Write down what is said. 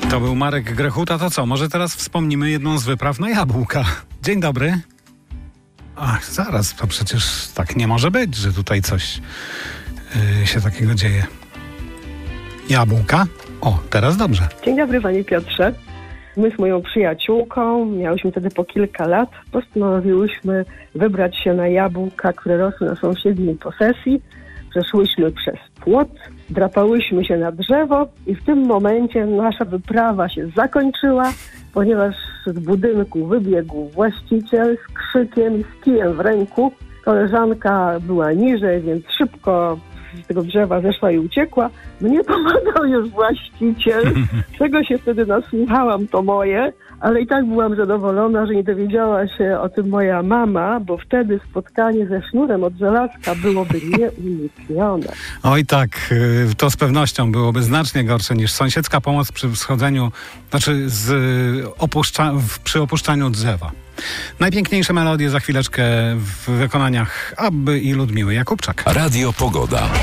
To był Marek Grechuta. To co, może teraz wspomnimy jedną z wypraw na jabłka. Dzień dobry. Ach, zaraz, to przecież tak nie może być, że tutaj coś się takiego dzieje. Jabłka? O, teraz dobrze. Dzień dobry, panie Piotrze. My z moją przyjaciółką, miałyśmy wtedy po kilka lat, postanowiłyśmy wybrać się na jabłka, które rosły na sąsiedniej posesji. Przeszłyśmy przez płot, drapałyśmy się na drzewo i w tym momencie nasza wyprawa się zakończyła, ponieważ z budynku wybiegł właściciel z krzykiem i z kijem w ręku. Koleżanka była niżej, więc szybko z tego drzewa zeszła i uciekła. Mnie pomagał już właściciel. Czego się wtedy nasłuchałam, to moje, ale i tak byłam zadowolona, że nie dowiedziała się o tym moja mama, bo wtedy spotkanie ze sznurem od żelazka byłoby nieuniknione. Oj tak, to z pewnością byłoby znacznie gorsze niż sąsiedzka pomoc przy schodzeniu, przy opuszczaniu drzewa. Najpiękniejsze melodie za chwileczkę w wykonaniach Abby i Ludmiły Jakubczak. Radio Pogoda.